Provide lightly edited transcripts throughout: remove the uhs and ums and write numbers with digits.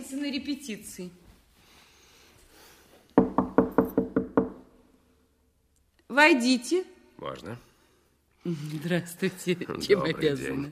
находится на репетиции. Войдите. Можно? Здравствуйте. Чем обязаны?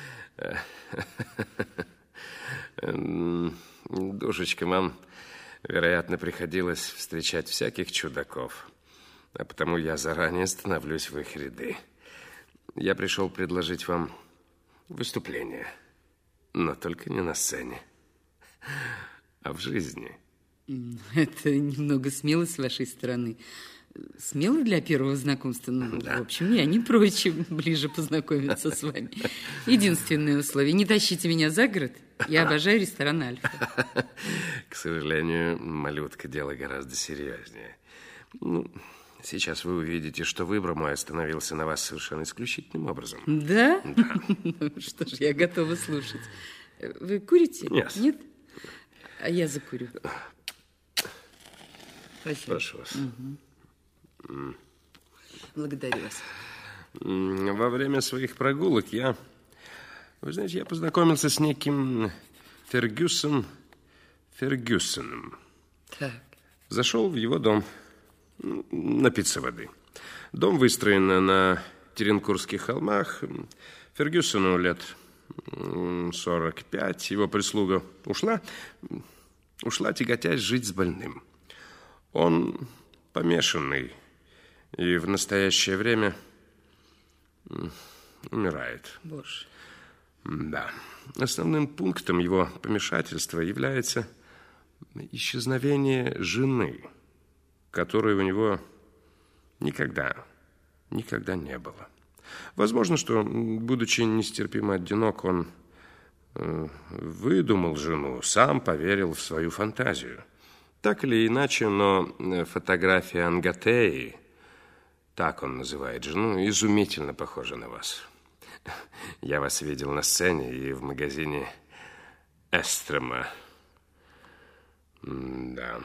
Душечка, вам, вероятно, приходилось встречать всяких чудаков. А потому я заранее становлюсь в их ряды. Я пришел предложить вам выступление. Но только не на сцене, а в жизни. Это немного смело с вашей стороны. Смело для первого знакомства? Ну, да. В общем, я не прочь ближе познакомиться с вами. Единственное условие: не тащите меня за город. Я обожаю ресторан «Альфа». К сожалению, малютка, дело гораздо серьезнее. Ну, сейчас вы увидите, что выбор мой остановился на вас совершенно исключительным образом. Да? Да. Ну, что ж, я готова слушать. Вы курите? Нет. Нет? А я закурю. Спасибо. Прошу вас. Угу. Благодарю вас. Во время своих прогулок вы знаете, я познакомился с неким Фергюсоном. Так. Зашел в его дом напиться воды. Дом выстроен на Теренкурских холмах. Фергюсону лет 45. Его прислуга ушла, тяготясь жить с больным. Он помешанный и в настоящее время умирает. Боже. Да. Основным пунктом его помешательства является исчезновение жены, которой у него никогда не было. Возможно, что, будучи нестерпимо одинок, он выдумал жену, сам поверил в свою фантазию. Так или иначе, но фотография Ангатеи, так он называет жену, изумительно похожа на вас. Я вас видел на сцене и в магазине Эстрома. Да.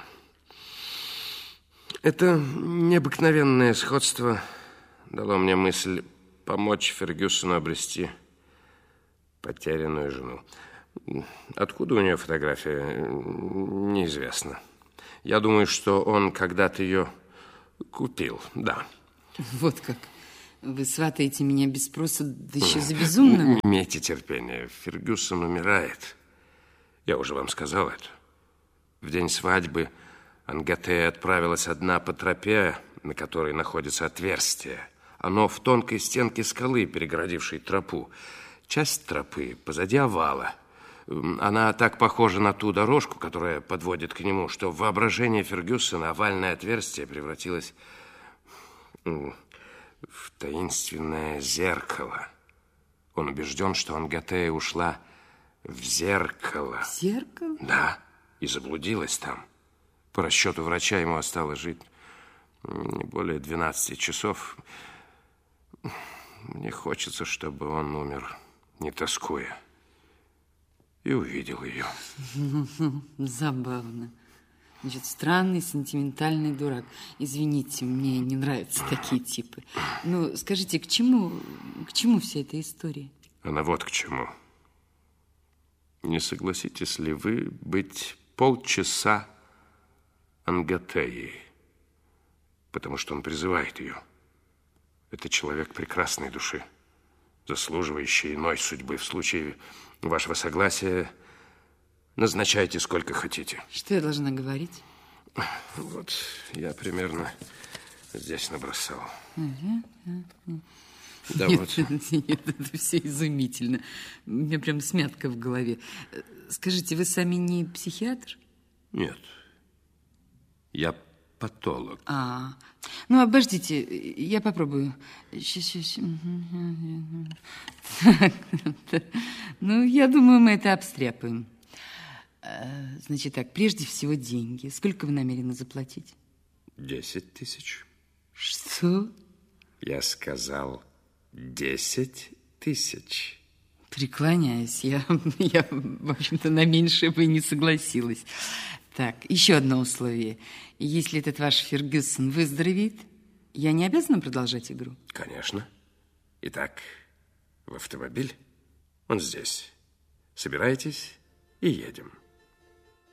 Это необыкновенное сходство дало мне мысль помочь Фергюсону обрести потерянную жену. Откуда у нее фотография, неизвестно. Я думаю, что он когда-то ее купил, да. Вот как. Вы сватаете меня без спроса, да еще за безумного? Имейте терпение. Фергюсон умирает. Я уже вам сказал это. В день свадьбы Ангатея отправилась одна по тропе, на которой находится отверстие. Оно в тонкой стенке скалы, перегородившей тропу. Часть тропы позади овала. Она так похожа на ту дорожку, которая подводит к нему, что в воображении Фергюсона овальное отверстие превратилось в таинственное зеркало. Он убежден, что Ангатея ушла в зеркало. В зеркало? Да, и заблудилась там. По расчету врача ему осталось жить не более 12 часов. Мне хочется, чтобы он умер, не тоскуя. И увидел ее. Забавно. Значит, странный, сентиментальный дурак. Извините, мне не нравятся такие типы. Ну, скажите, к чему вся эта история? Она вот к чему. Не согласитесь ли вы быть полчаса Ангатеей? Потому что он призывает ее. Это человек прекрасной души, заслуживающий иной судьбы. В случае вашего согласия назначайте сколько хотите. Что я должна говорить? Вот, я примерно здесь набросал. Да, нет, вот. Нет, это все изумительно. У меня прям смятка в голове. Скажите, вы сами не психиатр? Нет. Я патолог. Ну, обождите, я попробую. Сейчас. Ну, я думаю, мы это обстряпаем. Значит так, прежде всего деньги. Сколько вы намерены заплатить? 10 тысяч. Что? Я сказал 10 тысяч. Преклоняюсь. Я, в общем-то, на меньшее бы не согласилась. Так, еще одно условие. Если этот ваш Фергюсон выздоровеет, я не обязана продолжать игру? Конечно. Итак, в автомобиль. Он здесь. Собирайтесь и едем.